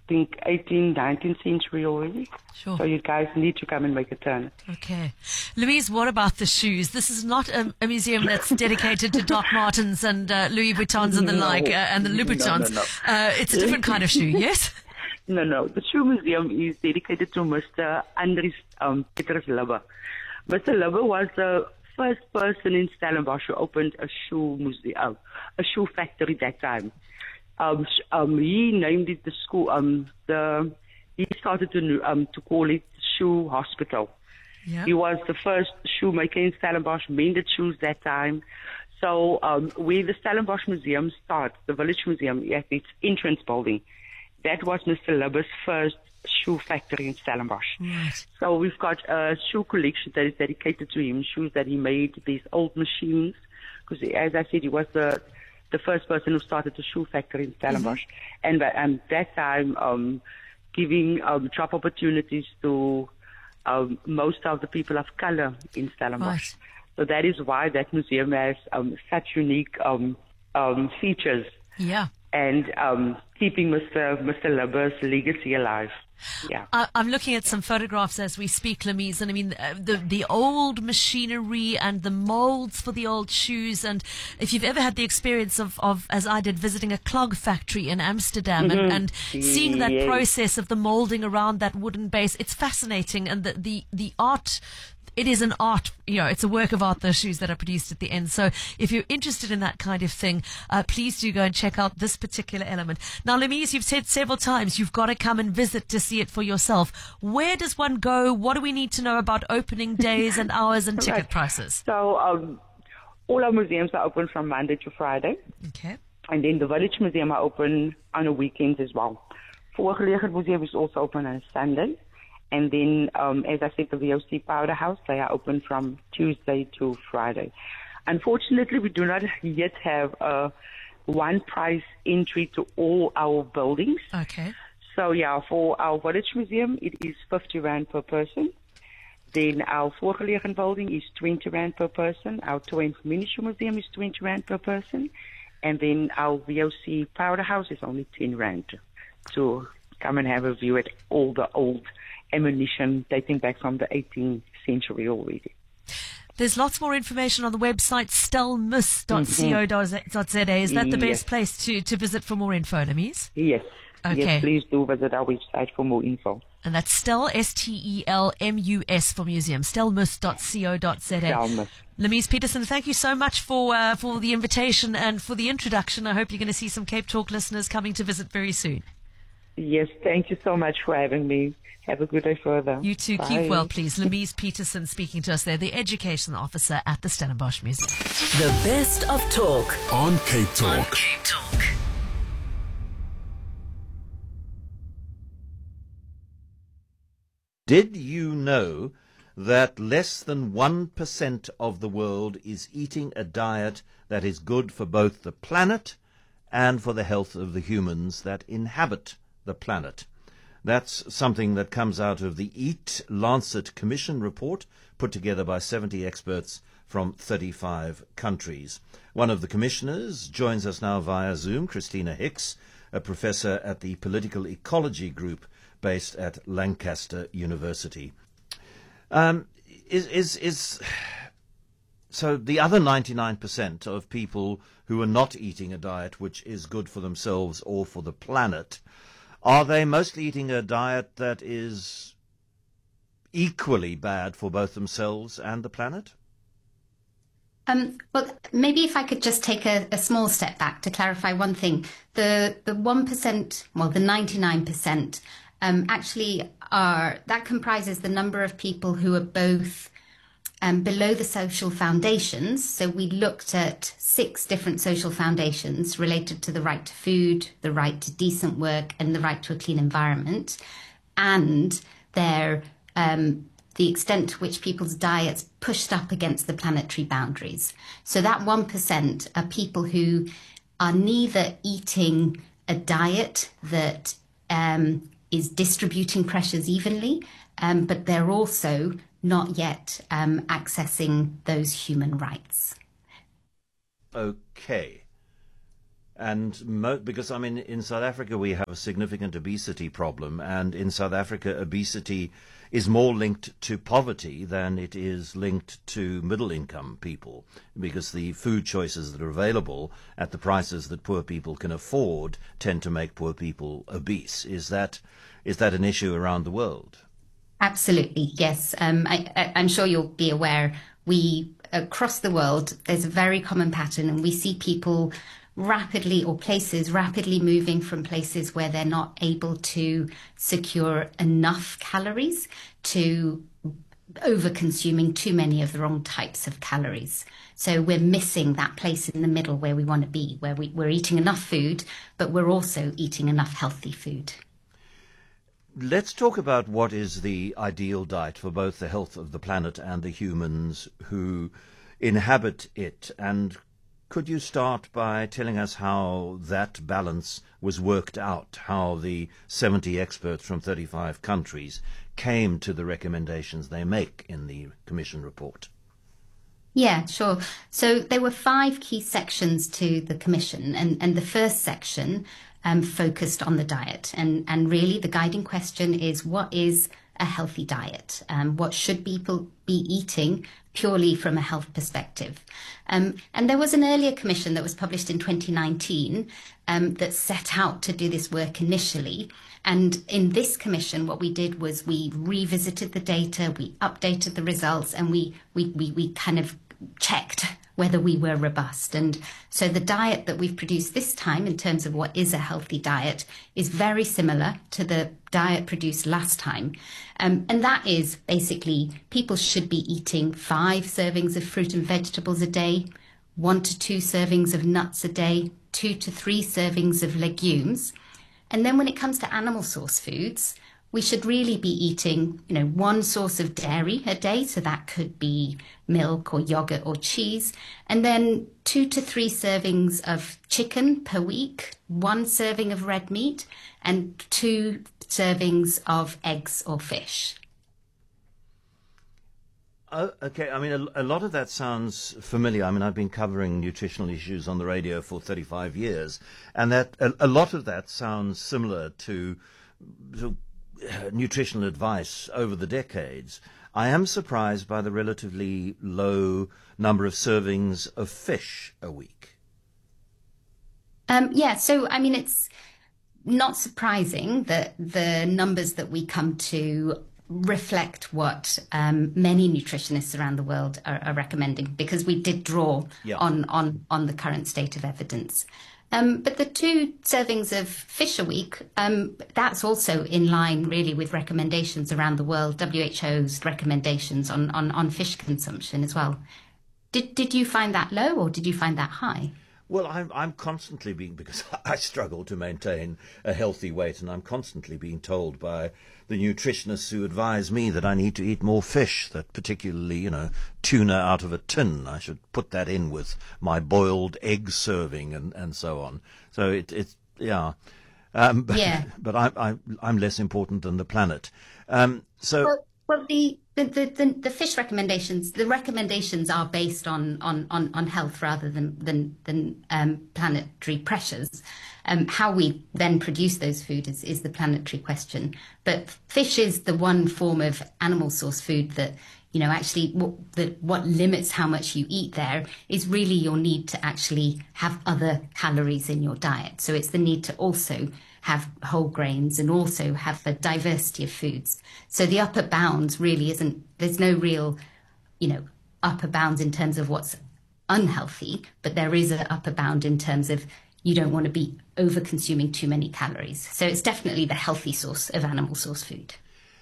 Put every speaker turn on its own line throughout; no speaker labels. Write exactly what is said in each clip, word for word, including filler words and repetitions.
think, eighteenth, nineteenth century already.
Sure.
So you guys need to come and make a turn.
Okay. Louise, what about the shoes? This is not a, a museum that's dedicated to Doc Martens and uh, Louis Vuittons and the
No.
like, uh, and the Louboutins.
No, no, no.
Uh, it's a different kind of shoe, yes?
No, no. The Shoe Museum is dedicated to Mister Andries um, Petrus Lubbe. Mister Lubbe was the first person in Stellenbosch who opened a shoe museum, a shoe factory that time. Um, sh- um, he named it the school. Um, the he started to um to call it Shoe Hospital.
Yeah.
He was the first shoemaker in Stellenbosch, mended shoes that time. So um, where the Stellenbosch Museum starts, the Village Museum, at its entrance building, that was Mister Lubbe's first shoe factory in Stellenbosch.
Right.
So we've got a shoe collection that is dedicated to him, shoes that he made, these old machines, because as I said, he was the the first person who started the shoe factory in Stellenbosch. Mm-hmm. And at um, that time, um, giving um, job opportunities to um, most of the people of color in Stellenbosch.
Right.
So that is why that museum has um, such unique um, um, features.
Yeah.
And um, keeping Mister Mister Lubbe's legacy alive. Yeah.
I, I'm looking at some photographs as we speak, Lemise, and I mean uh, the the old machinery and the molds for the old shoes. And if you've ever had the experience of, of as I did, visiting a clog factory in Amsterdam
Mm-hmm.
and, and seeing that
Yes.
process of the molding around that wooden base, it's fascinating. And the the, the art. It is an art, you know, it's a work of art, those shoes that are produced at the end. So if you're interested in that kind of thing, uh, please do go and check out this particular element. Now, Lemise, you've said several times you've got to come and visit to see it for yourself. Where does one go? What do we need to know about opening days and hours and ticket
Right.
prices?
So um, all our museums are open from Monday to Friday.
Okay.
And then the Village Museum are open on the weekends as well. Voorgelegen Museum is also open on Sunday. And then, um, as I said, the V O C Powder House, they are open from Tuesday to Friday. Unfortunately, we do not yet have a one price entry to all our buildings.
Okay.
So yeah, for our Village Museum, it is fifty rand per person. Then our Voorgelegen building is twenty rand per person. Our Toy and Miniature Museum is twenty rand per person. And then our V O C Powder House is only ten rand to come and have a view at all the old ammunition dating back from the eighteenth century already.
There's lots more information on the website stelmus dot co dot z a. Is that the
Yes.
best place to, to visit for more info, Lemise?
Yes.
Okay.
Yes, please do visit our website for more info.
And that's Stel, S T E L M U S for museum, stelmus dot co dot z a.
Stelmus.
Lemise Petersen, thank you so much for uh, for the invitation and for the introduction. I hope you're going to see some Cape Talk listeners coming to visit very soon.
Yes, thank you so much for having me. Have a good day further.
You too.
Bye.
Keep well, please. Lemise Petersen speaking to us there, the education officer at the Stellenbosch Museum.
The best of talk
on Cape Talk.
on Cape Talk.
Did you know that less than one percent of the world is eating a diet that is good for both the planet and for the health of the humans that inhabit the planet? That's something that comes out of the Eat Lancet Commission report put together by seventy experts from thirty-five countries. One of the commissioners joins us now via Zoom, Christina Hicks, a professor at the Political Ecology Group based at Lancaster University. Um, is, is, is, so the other ninety-nine percent of people who are not eating a diet which is good for themselves or for the planet, are they mostly eating a diet that is equally bad for both themselves and the planet?
Um, well, maybe if I could just take a, a small step back to clarify one thing. The the one percent, well, the ninety-nine percent, um, actually are, that comprises the number of people who are both um, below the social foundations. So we looked at six different social foundations related to the right to food, the right to decent work, and the right to a clean environment, and their um, the extent to which people's diets pushed up against the planetary boundaries. So that one percent are people who are neither eating a diet that um, is distributing pressures evenly, um, but they're also not yet um, accessing those human rights.
Okay. And mo- because, I mean, in South Africa we have a significant obesity problem, and in South Africa obesity is more linked to poverty than it is linked to middle-income people, because the food choices that are available at the prices that poor people can afford tend to make poor people obese. Is that is that an issue around the world?
Absolutely, yes. Um, I, I, I'm sure you'll be aware, we, across the world, there's a very common pattern, and we see people rapidly, or places rapidly moving from places where they're not able to secure enough calories to over consuming too many of the wrong types of calories. So we're missing that place in the middle where we want to be, where we, we're eating enough food, but we're also eating enough healthy food.
Let's talk about what is the ideal diet for both the health of the planet and the humans who inhabit it. And could you start by telling us how that balance was worked out, how the seventy experts from thirty-five countries came to the recommendations they make in the Commission report?
Yeah, sure. So there were five key sections to the Commission, and, and the first section um, focused on the diet. And, and really the guiding question is, what is a healthy diet? Um, what should people be eating purely from a health perspective? Um, and there was an earlier commission that was published in twenty nineteen um, that set out to do this work initially. And in this commission, what we did was we revisited the data, we updated the results, and we we we, we kind of checked whether we were robust. And so the diet that we've produced this time, in terms of what is a healthy diet, is very similar to the diet produced last time. Um, and that is basically, people should be eating five servings of fruit and vegetables a day, one to two servings of nuts a day, two to three servings of legumes. And then when it comes to animal source foods, we should really be eating, you know, one source of dairy a day. So that could be milk or yogurt or cheese. And then two to three servings of chicken per week, one serving of red meat, and two servings of eggs or fish.
Oh, okay, I mean, a, a lot of that sounds familiar. I mean, I've been covering nutritional issues on the radio for thirty-five years, and that a, a lot of that sounds similar to sort of, uh, nutritional advice over the decades. I am surprised by the relatively low number of servings of fish a week.
Um, yeah, so, I mean, it's not surprising that the numbers that we come to reflect what um, many nutritionists around the world are, are recommending, because we did draw yeah. on, on, on the current state of evidence. Um, but the two servings of fish a week, um, that's also in line really with recommendations around the world, W H O's recommendations on, on, on fish consumption as well. Did, did you find that low, or did you find that high?
Well, I'm, I'm constantly being, because I struggle to maintain a healthy weight, and I'm constantly being told by the nutritionists who advise me that I need to eat more fish, that particularly, you know, tuna out of a tin, I should put that in with my boiled egg serving and, and so on. So it, it's, yeah. Um, but,
yeah.
But I, I, I'm less important than the planet. Um, so...
Well, well the... The, the, the, the fish recommendations, the recommendations are based on, on, on, on health rather than, than, than um, planetary pressures. Um, how we then produce those foods is, is the planetary question. But fish is the one form of animal source food that, you know, actually what, the, what limits how much you eat there is really your need to actually have other calories in your diet. So it's the need to also have whole grains and also have a diversity of foods. So the upper bounds really isn't, there's no real, you know, upper bounds in terms of what's unhealthy, but there is an upper bound in terms of you don't want to be over consuming too many calories. So it's definitely the healthy source of animal source food.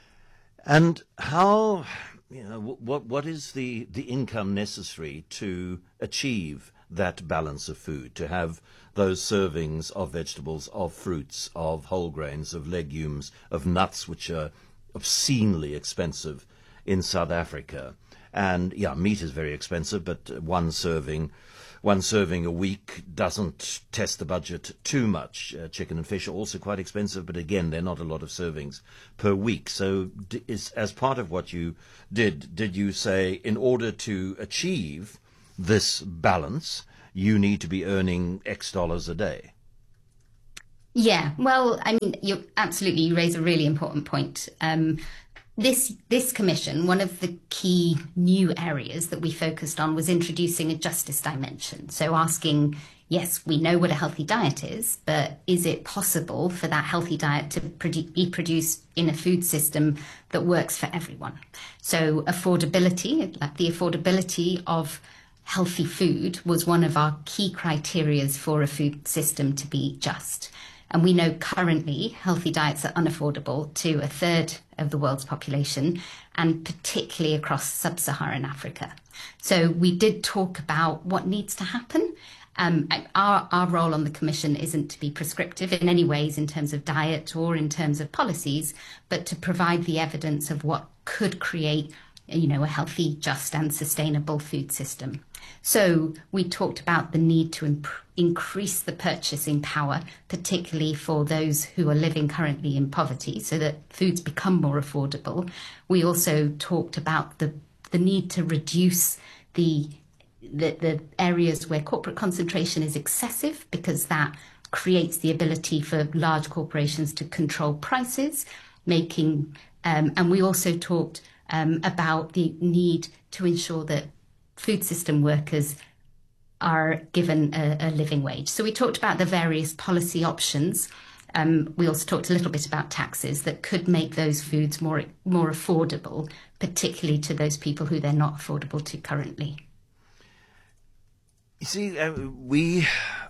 And how, you know, what what is the, the income necessary to achieve that balance of food, to have those servings of vegetables, of fruits, of whole grains, of legumes, of nuts, which are obscenely expensive in South Africa? And yeah, meat is very expensive, but one serving one serving a week doesn't test the budget too much. Uh, chicken and fish are also quite expensive, but again, they're not a lot of servings per week. So d- is, as part of what you did, did you say, in order to achieve this balance, you need to be earning X dollars a day.
Yeah, well, I mean, you absolutely you raise a really important point. Um, this this commission, one of the key new areas that we focused on was introducing a justice dimension. So asking, yes, we know what a healthy diet is, but is it possible for that healthy diet to produ- be produced in a food system that works for everyone? So affordability, like the affordability of healthy food was one of our key criteria for a food system to be just. And we know currently healthy diets are unaffordable to a third of the world's population, and particularly across sub-Saharan Africa. So we did talk about what needs to happen. Um, our, our role on the Commission isn't to be prescriptive in any ways in terms of diet or in terms of policies, but to provide the evidence of what could create, you know, a healthy, just and sustainable food system. So we talked about the need to imp- increase the purchasing power, particularly for those who are living currently in poverty, so that foods become more affordable. We also talked about the, the need to reduce the, the, the areas where corporate concentration is excessive, because that creates the ability for large corporations to control prices, making, um, and we also talked um, about the need to ensure that food system workers are given a, a living wage. So we talked about the various policy options. Um, we also talked a little bit about taxes that could make those foods more more affordable, particularly to those people who they're not affordable to currently.
You see, uh, we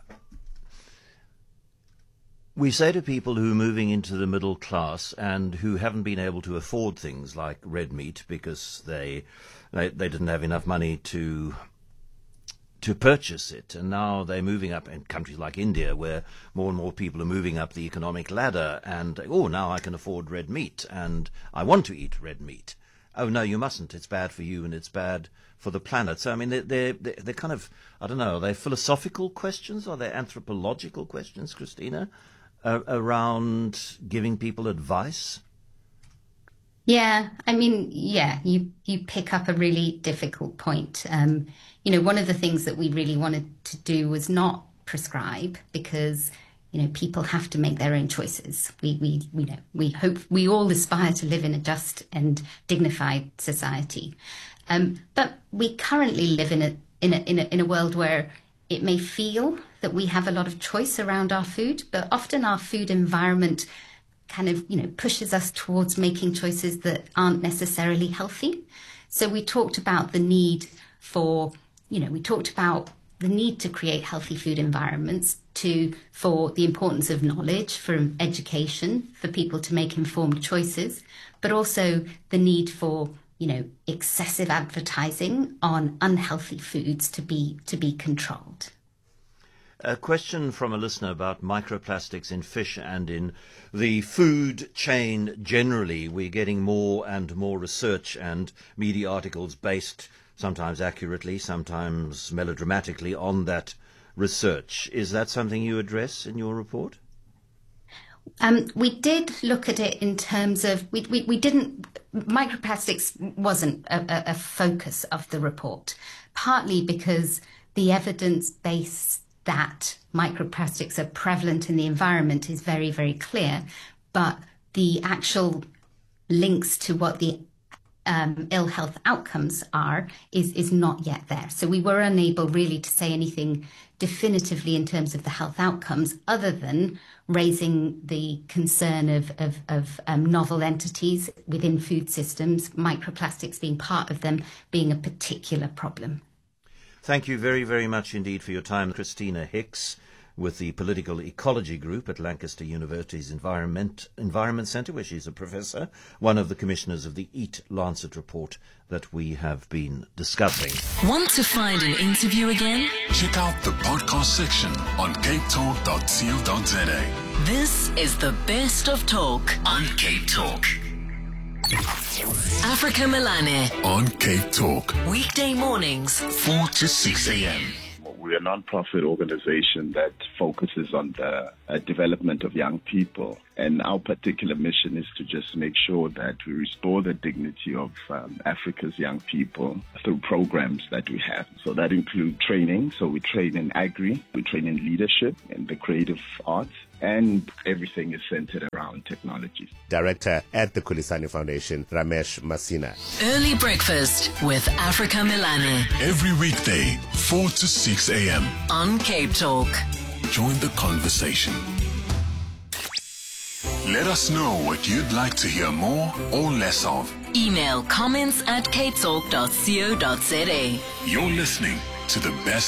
we say to people who are moving into the middle class and who haven't been able to afford things like red meat because they they, they didn't have enough money to to purchase it, and now they're moving up in countries like India, where more and more people are moving up the economic ladder, and oh, now I can afford red meat, and I want to eat red meat. Oh no, you mustn't. It's bad for you, and it's bad for the planet. So I mean, they're they're, they're kind of, I don't know, are they philosophical questions? Are they anthropological questions, Christina, uh, around giving people advice?
Yeah, I mean, yeah, you, you pick up a really difficult point. Um, you know, one of the things that we really wanted to do was not prescribe, because, you know, people have to make their own choices. We, we, we know, we hope, we all aspire to live in a just and dignified society. Um, but we currently live in a, in a, in a, in a world where it may feel that we have a lot of choice around our food, but often our food environment kind of, you know, pushes us towards making choices that aren't necessarily healthy. So we talked about the need for, you know, we talked about the need to create healthy food environments, to for the importance of knowledge, for education, for people to make informed choices, but also the need for, you know, excessive advertising on unhealthy foods to be to be controlled.
A question from a listener about microplastics in fish and in the food chain generally. We're getting more and more research and media articles based, sometimes accurately, sometimes melodramatically, on that research. Is that something you address in your report?
Um, we did look at it in terms of, we, we, we didn't, microplastics wasn't a, a focus of the report, partly because the evidence base that microplastics are prevalent in the environment is very, very clear, but the actual links to what the um, ill health outcomes are is, is not yet there. So we were unable really to say anything definitively in terms of the health outcomes, other than raising the concern of, of, of um, novel entities within food systems, microplastics being part of them, being a particular problem.
Thank you very, very much indeed for your time, Christina Hicks, with the Political Ecology Group at Lancaster University's Environment Environment Centre, where she's a professor, one of the commissioners of the Eat Lancet report that we have been discussing.
Want to find an interview again?
Check out the podcast section on cape talk dot co dot za.
This is the best of talk on Cape Talk. Africa Melane
On Cape Talk,
weekday mornings
four to six a.m.
We're a non-profit organization that focuses on the uh, development of young people. And our particular mission is to just make sure that we restore the dignity of um, Africa's young people through programs that we have. So that includes training. So we train in agri, we train in leadership, in the creative arts, and everything is centered around technology.
Director at the Kulisani Foundation, Ramesh Masina.
Early breakfast with Africa Milane
Every weekday, four to six a.m.
on Cape Talk.
Join the conversation. Let us know what you'd like to hear more or less of.
Email comments at cape talk dot co dot za.
You're listening to the best